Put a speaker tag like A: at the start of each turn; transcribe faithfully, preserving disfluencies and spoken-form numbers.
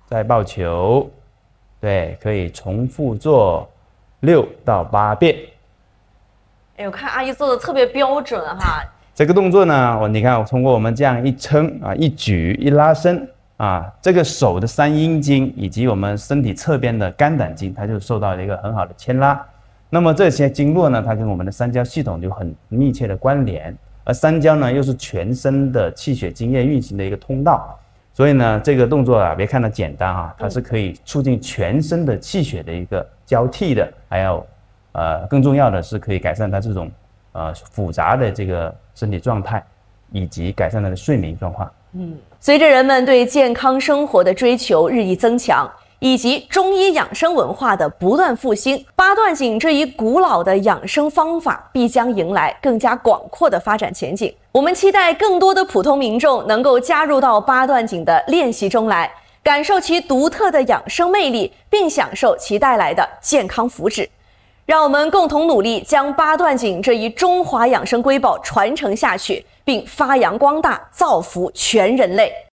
A: 再抱球，对，可以重复做六到八遍。
B: 哎，我看阿姨做的特别标准哈。
A: 这个动作呢，我你看，我通过我们这样一撑啊，一举一拉伸啊，这个手的三阴经以及我们身体侧边的肝胆经，它就受到了一个很好的牵拉。那么这些经络呢，它跟我们的三焦系统就很密切的关联，而三焦呢又是全身的气血津液运行的一个通道，所以呢，这个动作啊，别看它简单啊，它是可以促进全身的气血的一个交替的，还有呃更重要的是可以改善它这种呃复杂的这个身体状态，以及改善它的睡眠状况。
B: 嗯，随着人们对健康生活的追求日益增强，以及中医养生文化的不断复兴，八段锦这一古老的养生方法必将迎来更加广阔的发展前景。我们期待更多的普通民众能够加入到八段锦的练习中来，感受其独特的养生魅力，并享受其带来的健康福祉。让我们共同努力，将八段锦这一中华养生瑰宝传承下去，并发扬光大，造福全人类。